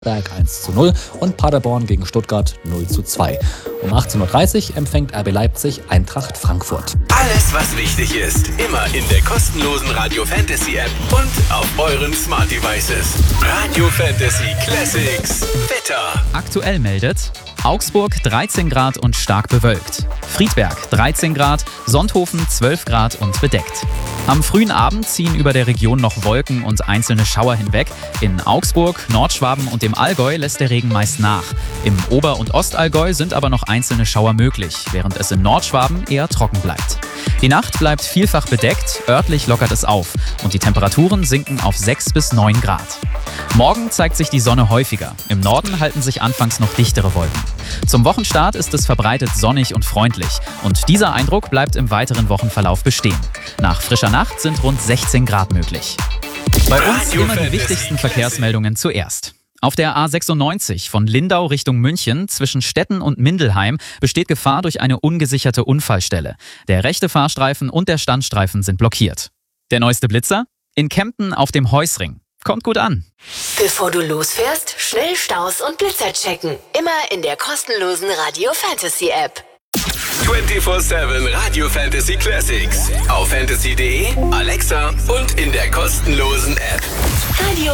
Berg 1:0 und Paderborn gegen Stuttgart 0:2. Um 18:30 Uhr empfängt RB Leipzig Eintracht Frankfurt. Alles, was wichtig ist, immer in der kostenlosen Radio Fantasy App und auf euren Smart Devices. Radio Fantasy Classics Wetter. Aktuell meldet Augsburg 13 Grad und stark bewölkt. Friedberg 13 Grad, Sonthofen 12 Grad und bedeckt. Am frühen Abend ziehen über der Region noch Wolken und einzelne Schauer hinweg. In Augsburg, Nordschwaben und dem Allgäu lässt der Regen meist nach. Im Ober- und Ostallgäu sind aber noch einzelne Schauer möglich, während es in Nordschwaben eher trocken bleibt. Die Nacht bleibt vielfach bedeckt, örtlich lockert es auf und die Temperaturen sinken auf 6 bis 9 Grad. Morgen zeigt sich die Sonne häufiger. Im Norden halten sich anfangs noch dichtere Wolken. Zum Wochenstart ist es verbreitet sonnig und freundlich und dieser Eindruck bleibt im weiteren Wochenverlauf bestehen. Nach frischer Nacht sind rund 16 Grad möglich. Bei uns immer die wichtigsten Verkehrsmeldungen zuerst. Auf der A96 von Lindau Richtung München zwischen Stetten und Mindelheim besteht Gefahr durch eine ungesicherte Unfallstelle. Der rechte Fahrstreifen und der Standstreifen sind blockiert. Der neueste Blitzer? In Kempten auf dem Heusring. Kommt gut an. Bevor du losfährst, schnell Staus und Blitzer checken. Immer in der kostenlosen Radio Fantasy App. 24/7 Radio Fantasy Classics. Auf fantasy.de, Alexa und in der kostenlosen App. Radio